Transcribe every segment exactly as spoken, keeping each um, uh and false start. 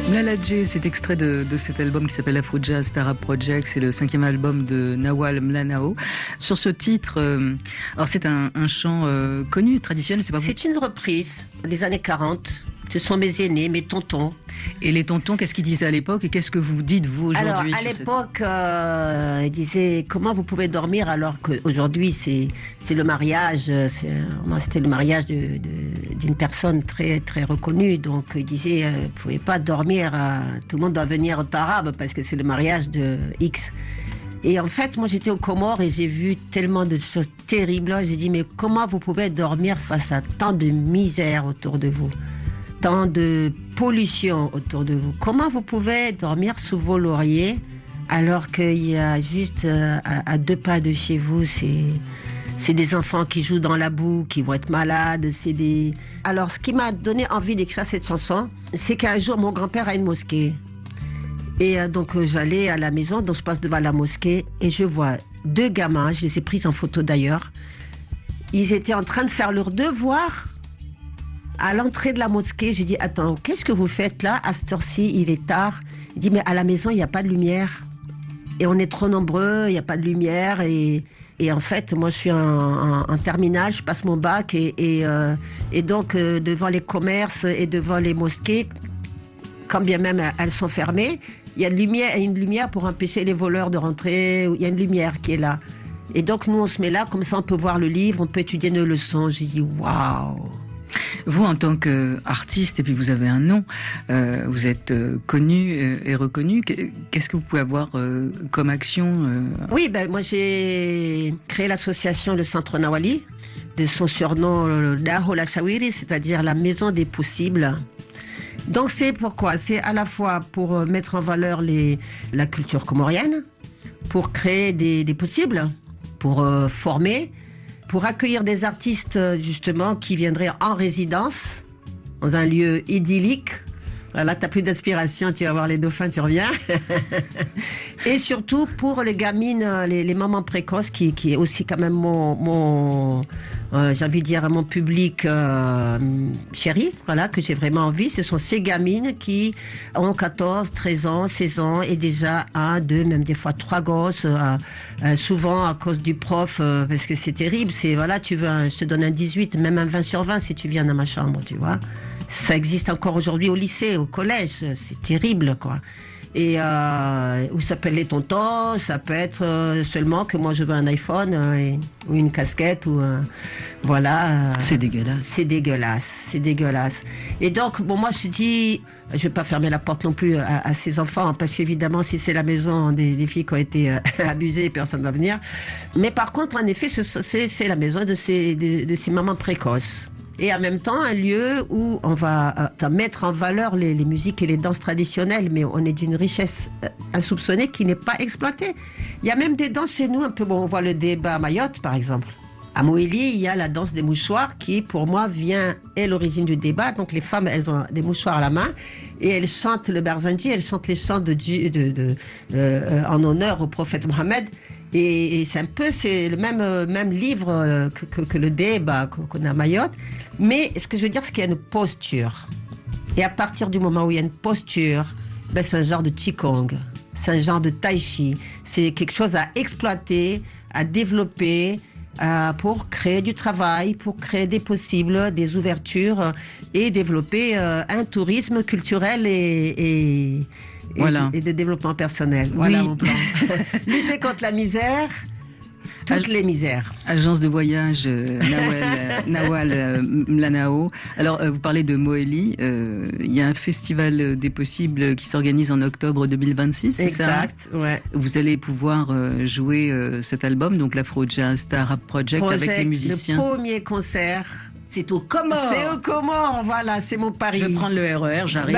Mlaladje, c'est extrait de, de cet album qui s'appelle Afro Jazz Tarab Project. C'est le cinquième album de Nawal Mlanao. Sur ce titre, euh, alors c'est un, un chant euh, connu, traditionnel, c'est pas vous? C'est une reprise des années quarante. Ce sont mes aînés, mes tontons. Et les tontons, qu'est-ce qu'ils disaient à l'époque et qu'est-ce que vous dites vous aujourd'hui? Alors, à l'époque, cette... euh, ils disaient comment vous pouvez dormir alors qu'aujourd'hui c'est c'est le mariage. C'est, moi, c'était le mariage de, de, d'une personne très très reconnue. Donc, ils disaient euh, vous pouvez pas dormir. Euh, tout le monde doit venir au Tarab parce que c'est le mariage de X. Et en fait, moi, j'étais aux Comores et j'ai vu tellement de choses terribles. J'ai dit mais comment vous pouvez dormir face à tant de misère autour de vous? Tant de pollution autour de vous. Comment vous pouvez dormir sous vos lauriers alors qu'il y a juste euh, à, à deux pas de chez vous, c'est, c'est des enfants qui jouent dans la boue, qui vont être malades, c'est des... Alors, ce qui m'a donné envie d'écrire cette chanson, c'est qu'un jour, mon grand-père a une mosquée. Et euh, donc, euh, j'allais à la maison, donc je passe devant la mosquée et je vois deux gamins, je les ai pris en photo d'ailleurs, ils étaient en train de faire leur devoir. À l'entrée de la mosquée, j'ai dit, attends, qu'est-ce que vous faites là? À cette heure-ci, il est tard. Il dit, mais à la maison, il n'y a pas de lumière. Et on est trop nombreux, il n'y a pas de lumière. Et, et en fait, moi, je suis en, en, en terminale, je passe mon bac. Et, et, euh, et donc, euh, devant les commerces et devant les mosquées, quand bien même elles sont fermées, il y a une lumière, une lumière pour empêcher les voleurs de rentrer. Il y a une lumière qui est là. Et donc, nous, on se met là, comme ça, on peut voir le livre, on peut étudier nos leçons. J'ai dit, waouh! Vous, en tant qu'artiste, et puis vous avez un nom, euh, vous êtes euh, connu euh, et reconnu. Qu'est-ce que vous pouvez avoir euh, comme action euh... Oui, ben moi j'ai créé l'association Le Centre Nawali, de son surnom Daho la Shawiri, c'est-à-dire la maison des possibles. Donc c'est pourquoi? C'est à la fois pour mettre en valeur les, la culture comorienne, pour créer des, des possibles, pour euh, former, pour accueillir des artistes justement qui viendraient en résidence dans un lieu idyllique. Là, t'as plus d'inspiration, tu vas voir les dauphins, tu reviens. Et surtout pour les gamines, les, les mamans précoces, qui, qui est aussi quand même mon, mon euh, j'ai envie de dire mon public euh, chéri, voilà, que j'ai vraiment envie. Ce sont ces gamines qui ont quatorze, treize ans, seize ans et déjà un, deux, même des fois trois gosses. Euh, euh, souvent à cause du prof, euh, parce que c'est terrible. C'est voilà, tu veux, un, je te donne un dix-huit, même un vingt sur vingt si tu viens dans ma chambre, tu vois. Ça existe encore aujourd'hui au lycée, au collège, c'est terrible, quoi. Et euh, ou ça peut être les tontons, ça peut être euh, seulement que moi je veux un iPhone euh, et, ou une casquette ou euh, voilà. Euh, c'est dégueulasse. C'est dégueulasse, c'est dégueulasse. Et donc bon, moi je dis, je vais pas fermer la porte non plus à, à ces enfants, hein, parce qu'évidemment si c'est la maison des, des filles qui ont été euh, abusées, personne ne va venir. Mais par contre, en effet, c'est, c'est la maison de ces de, de ces mamans précoces. Et en même temps, un lieu où on va euh, mettre en valeur les, les musiques et les danses traditionnelles, mais on est d'une richesse euh, insoupçonnée qui n'est pas exploitée. Il y a même des danses chez nous, un peu, bon, on voit le débat à Mayotte, par exemple. À Moélie, il y a la danse des mouchoirs qui, pour moi, vient, est l'origine du débat. Donc, les femmes, elles ont des mouchoirs à la main et elles chantent le Barzanji, elles chantent les chants de, de, de, de, euh, en honneur au prophète Mohammed. Et, et c'est un peu, c'est le même, euh, même livre euh, que, que, que le débat qu'on a à Mayotte. Mais ce que je veux dire, c'est qu'il y a une posture. Et à partir du moment où il y a une posture, ben c'est un genre de Qigong. C'est un genre de Tai Chi. C'est quelque chose à exploiter, à développer, euh, pour créer du travail, pour créer des possibles, des ouvertures euh, et développer euh, un tourisme culturel et... et Et, voilà. de, et de développement personnel. Voilà oui. Mon plan. Lutter contre la misère, toutes Ag- les misères. Agence de voyage euh, Nawal, euh, Nawal euh, Mlanao. Alors, euh, vous parlez de Moélie. Il euh, y a un festival des possibles qui s'organise en octobre deux mille vingt-six, c'est exact, ça? Exact, ouais. Vous allez pouvoir euh, jouer euh, cet album, donc l'Afro Jazz Tarab Project, Project, avec les musiciens. Le premier concert. C'est au Comores. C'est au Comores, voilà, c'est mon pari. Je prends le R E R, j'arrive.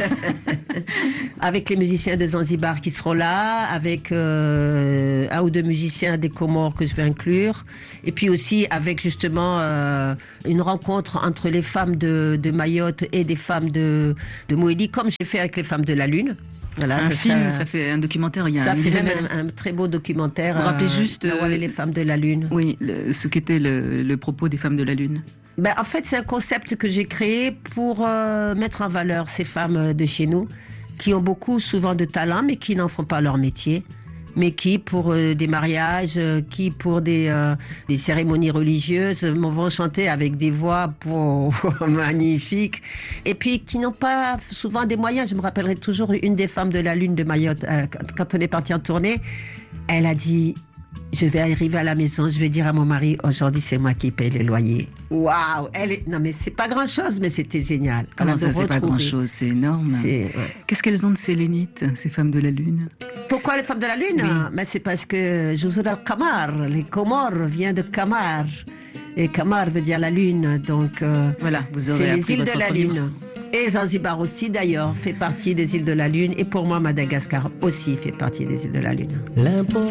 Avec les musiciens de Zanzibar qui seront là, avec euh, un ou deux musiciens des Comores que je vais inclure, et puis aussi avec justement euh, une rencontre entre les femmes de, de Mayotte et des femmes de, de Moélie, comme j'ai fait avec les femmes de la Lune. Voilà, un ça film, sera, ça fait un documentaire. Il y a ça une fait même un, un très beau documentaire. Vous rappelez juste euh, euh, les femmes de la Lune. Oui, le, ce qu'était le, le propos des femmes de la Lune. Ben, en fait, c'est un concept que j'ai créé pour euh, mettre en valeur ces femmes de chez nous qui ont beaucoup souvent de talent, mais qui n'en font pas leur métier. Mais qui, pour euh, des mariages, euh, qui, pour des, euh, des cérémonies religieuses, euh, vont chanter avec des voix pour, magnifiques. Et puis, qui n'ont pas souvent des moyens. Je me rappellerai toujours une des femmes de la Lune de Mayotte, euh, quand on est parti en tournée, elle a dit... Je vais arriver à la maison, je vais dire à mon mari, aujourd'hui c'est moi qui paye le loyer. Waouh, elle est... Non mais c'est pas grand-chose, mais c'était génial. Comment ça, c'est pas grand-chose, c'est énorme. C'est... Ouais. Qu'est-ce qu'elles ont de sélénites, ces femmes de la Lune? Pourquoi les femmes de la Lune? Oui. Mais c'est parce que Juzur al-Qamar, les Comores vient de Qamar. Et Qamar veut dire la Lune, donc euh, voilà, vous aurez c'est appris les îles de la livre. Lune. Et Zanzibar aussi d'ailleurs fait partie des îles de la Lune. Et pour moi, Madagascar aussi fait partie des îles de la Lune. L'impôt